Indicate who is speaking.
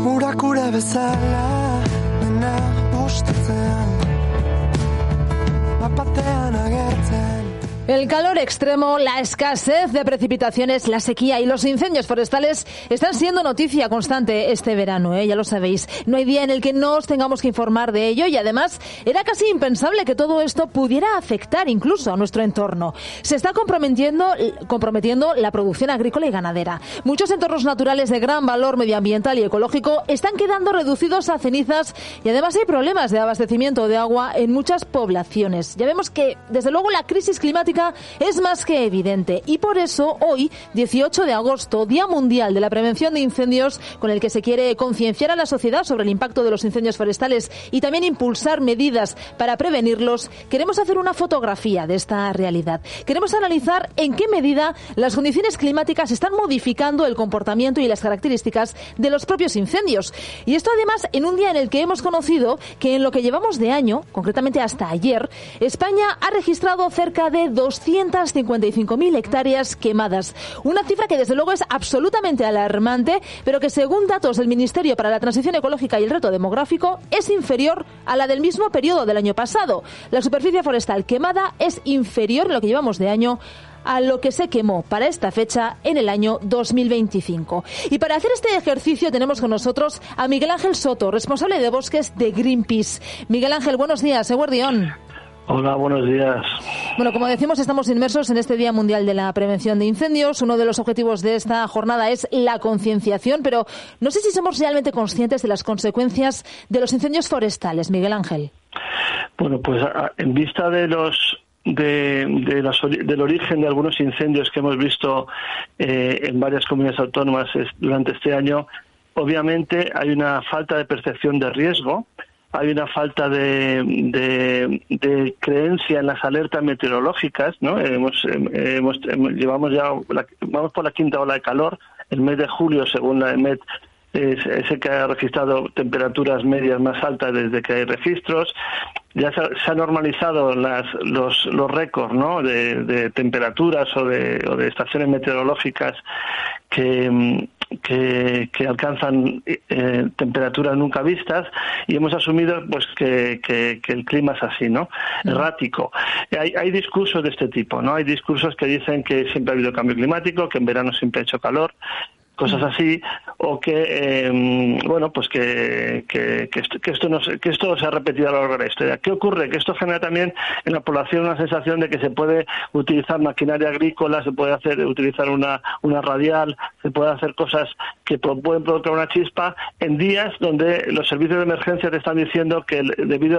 Speaker 1: Urakure bezala, dena gustatzen, bapatean agertzen.
Speaker 2: El calor extremo, la escasez de precipitaciones, la sequía y los incendios forestales están siendo noticia constante este verano, ya lo sabéis. No hay día en el que no os tengamos que informar de ello y además era casi impensable que todo esto pudiera afectar incluso a nuestro entorno. Se está comprometiendo la producción agrícola y ganadera. Muchos entornos naturales de gran valor medioambiental y ecológico están quedando reducidos a cenizas y además hay problemas de abastecimiento de agua en muchas poblaciones. Ya vemos que, desde luego, la crisis climática es más que evidente y por eso hoy, 18 de agosto, Día Mundial de la Prevención de Incendios, con el que se quiere concienciar a la sociedad sobre el impacto de los incendios forestales y también impulsar medidas para prevenirlos, queremos hacer una fotografía de esta realidad. Queremos analizar en qué medida las condiciones climáticas están modificando el comportamiento y las características de los propios incendios. Y esto además en un día en el que hemos conocido que en lo que llevamos de año, concretamente hasta ayer, España ha registrado cerca de 255.000 hectáreas quemadas. Una cifra que desde luego es absolutamente alarmante, pero que según datos del Ministerio para la Transición Ecológica y el Reto Demográfico es inferior a la del mismo periodo del año pasado. La superficie forestal quemada es inferior en lo que llevamos de año a lo que se quemó para esta fecha en el año 2025. Y para hacer este ejercicio tenemos con nosotros a Miguel Ángel Soto, responsable de bosques de Greenpeace. Miguel Ángel, buenos días, Eguerdión.
Speaker 3: Hola, buenos días.
Speaker 2: Bueno, como decimos, estamos inmersos en este Día Mundial de la Prevención de Incendios. Uno de los objetivos de esta jornada es la concienciación, pero no sé si somos realmente conscientes de las consecuencias de los incendios forestales, Miguel Ángel.
Speaker 3: Bueno, pues en vista de del origen de algunos incendios que hemos visto en varias comunidades autónomas durante este año, obviamente hay una falta de percepción de riesgo. Hay una falta de creencia en las alertas meteorológicas, ¿no? Vamos por la quinta ola de calor. El mes de julio, según la EMET, es el que ha registrado temperaturas medias más altas desde que hay registros. Ya se han normalizado los récords, ¿no? de temperaturas o de estaciones meteorológicas que alcanzan temperaturas nunca vistas, y hemos asumido pues que el clima es así, ¿no? Errático. Hay discursos de este tipo, ¿no? Hay discursos que dicen que siempre ha habido cambio climático, que en verano siempre ha hecho calor, cosas así, o que pues que esto se ha repetido a lo largo de la historia. ¿Qué ocurre? Que esto genera también en la población una sensación de que se puede utilizar maquinaria agrícola, se puede utilizar una radial, se puede hacer cosas que pueden provocar una chispa en días donde los servicios de emergencia te están diciendo que debido